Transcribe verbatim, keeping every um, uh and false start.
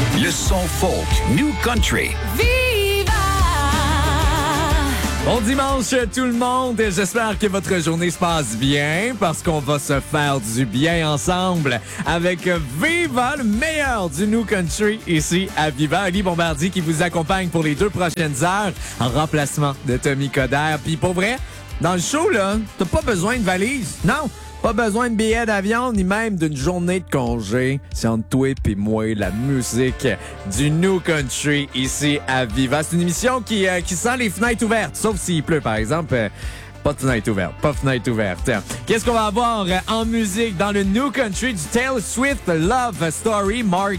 Le son folk, New Country. Viva! Bon dimanche tout le monde, j'espère que votre journée se passe bien parce qu'on va se faire du bien ensemble avec Viva, le meilleur du New Country ici à Viva. Ali Bombardier qui vous accompagne pour les deux prochaines heures en remplacement de Tommy Coderre. Puis pour vrai, dans le show, là, t'as pas besoin de valise, non! Pas besoin de billets d'avion, ni même d'une journée de congé. C'est entre toi et moi, la musique du New Country ici à Viva. C'est une émission qui, euh, qui sent les fenêtres ouvertes, sauf s'il pleut, par exemple. Euh, pas de fenêtre ouverte, pas de fenêtre ouverte. Qu'est-ce qu'on va avoir euh, en musique dans le New Country du Taylor Swift Love Story, Mark